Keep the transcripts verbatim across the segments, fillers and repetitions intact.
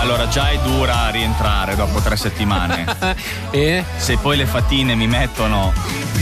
Allora, già è dura rientrare dopo tre settimane. E? Se poi le fatine mi mettono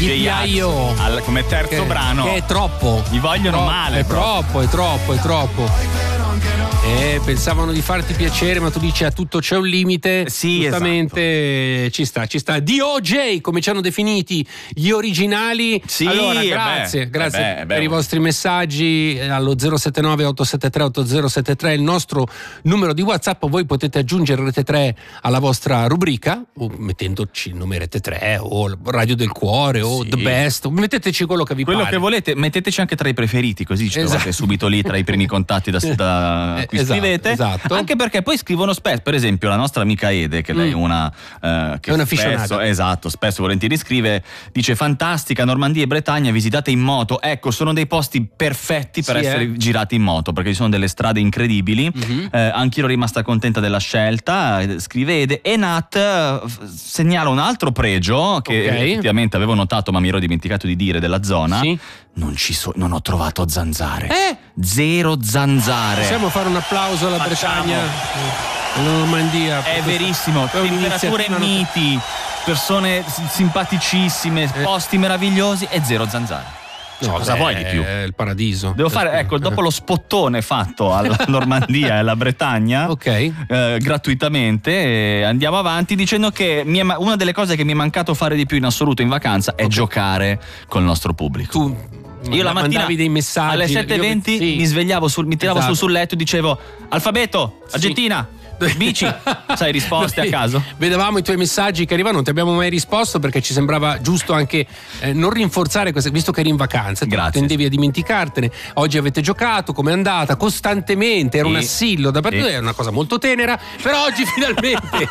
J-I-O al, come terzo che, brano, che è troppo. mi vogliono troppo, male. È troppo, è troppo, è troppo. Eh, pensavano di farti piacere, ma tu dici a tutto c'è un limite. Sì, giustamente, esatto. ci sta, ci sta. D O J, come ci hanno definiti gli originali. Sì, allora, eh grazie, beh, grazie eh beh, eh beh. per i vostri messaggi allo zero sette nove otto sette tre otto zero sette tre, il nostro numero di WhatsApp. Voi potete aggiungere Rete tre alla vostra rubrica, o mettendoci il nome Rete tre o Radio del Cuore o Sì. The Best, o metteteci quello che vi Quello pare. che volete, metteteci anche tra i preferiti, così ci trovate Esatto. subito lì tra i primi contatti da, da Eh, cui esatto, scrivete. esatto. Anche perché poi scrivono spesso, per esempio la nostra amica Ede, che lei è Mm. una eh, che È una spesso, aficionata. esatto, spesso e volentieri scrive, dice: fantastica Normandia e Bretagna visitate in moto. Ecco, sono dei posti perfetti per Sì, essere eh. girati in moto, perché ci sono delle strade incredibili. Mhm. Eh, anch'io ero rimasta contenta della scelta, eh, scrive Ede. E Nat eh, f- segnala un altro pregio che Ok. effettivamente avevo notato ma mi ero dimenticato di dire della zona. Sì. Non ci so, non ho trovato zanzare. Eh? Zero zanzare. Possiamo fare un applauso alla Facciamo. Bretagna, alla Normandia. È verissimo, È temperature un'iniziativa miti, persone s- simpaticissime, posti meravigliosi e zero zanzare. Cioè, No, cosa beh, vuoi di più? È il paradiso. Devo fare, ecco, dopo lo spottone fatto alla Normandia e alla Bretagna, Ok. eh, gratuitamente, eh, andiamo avanti dicendo che mi è ma- una delle cose che mi è mancato fare di più in assoluto in vacanza è giocare col nostro pubblico. Tu Io la mattina mandavi dei messaggi alle sette e venti io- sì. mi svegliavo, sul, mi tiravo Esatto. su sul letto e dicevo: alfabeto, Argentina, bici. Sai, risposte a caso. Vedevamo i tuoi messaggi che arrivano, non ti abbiamo mai risposto perché ci sembrava giusto anche eh, non rinforzare queste, visto che eri in vacanza, tu Grazie. tendevi a dimenticartene. Oggi avete giocato, com'è andata? Costantemente, era Sì. un assillo da parte Sì. tua, è una cosa molto tenera, però oggi finalmente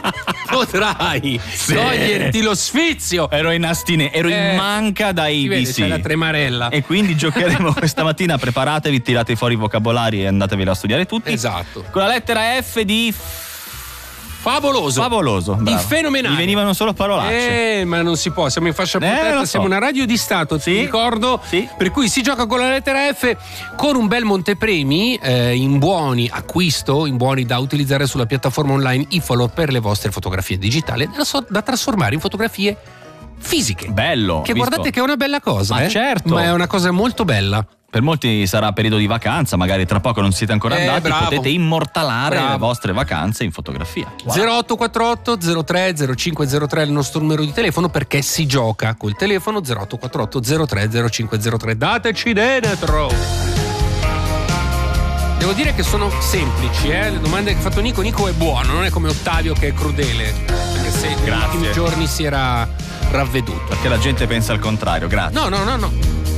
potrai Sì. toglierti lo sfizio. Ero in astine, ero Eh, in manca da Si vede, A B C. c'è la tremarella. E quindi giocheremo questa mattina. Preparatevi, tirate fuori i vocabolari e andateveli a studiare tutti. Esatto. Con la lettera F di Favoloso. favoloso. Di bravo. fenomenale. Mi venivano solo parolacce. Eh, ma non si può, siamo in fascia Eh, protetta, lo so. siamo una radio di Stato, ti Sì. ricordo. Sì. Per cui si gioca con la lettera F con un bel montepremi eh, in buoni acquisto, in buoni da utilizzare sulla piattaforma online iFollow per le vostre fotografie digitali da, so- da trasformare in fotografie fisiche. Bello. Che visto? guardate che è una bella cosa, Ma eh? certo. Ma è una cosa molto bella. Per molti sarà periodo di vacanza, magari tra poco non siete ancora Eh, andati, bravo. potete immortalare Bravo. le vostre vacanze in fotografia. Voilà. zero otto quattro otto zero tre zero cinque zero tre è il nostro numero di telefono perché si gioca col telefono zero otto quattro otto zero tre zero cinque zero tre. Dateci dentro! Devo dire che sono semplici, eh? Le domande che ha fatto Nico. Nico è buono, non è come Ottavio che è crudele. Perché se negli Grazie. ultimi giorni si era ravveduto. Perché la gente pensa al contrario, grazie. No, no, no, no.